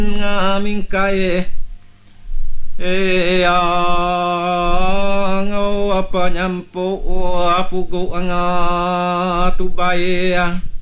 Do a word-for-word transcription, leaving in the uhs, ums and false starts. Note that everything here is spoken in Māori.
nga aming kay e ang apanyampo apugo ang tubay